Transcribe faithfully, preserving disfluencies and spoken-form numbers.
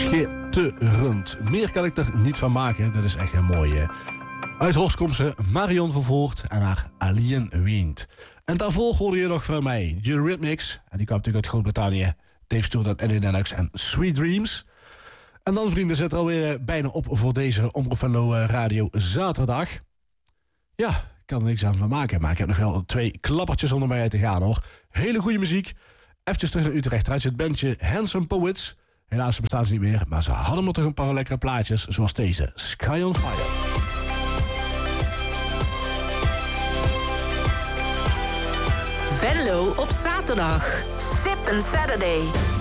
schitterend. Meer kan ik er niet van maken. Dat is echt een mooie. Uit Horst komt ze Marion van Voort en haar Alien Wind. En daarvoor hoorde je nog van mij Eurythmics. En die kwam natuurlijk uit Groot-Brittannië. Dave Stewart en Eddie Lennox en Sweet Dreams. En dan, vrienden, zit er alweer bijna op voor deze Omroep Venlo Radio zaterdag. Ja, ik kan er niks aan van maken. Maar ik heb nog wel twee klappertjes onder mij uit te gaan, hoor. Hele goede muziek. Even terug naar Utrecht. Daar is het bandje Handsome Poets. Helaas bestaan ze niet meer. Maar ze hadden maar toch een paar lekkere plaatjes. Zoals deze, Sky on Fire. Venlo op zaterdag. Sip and Saturday.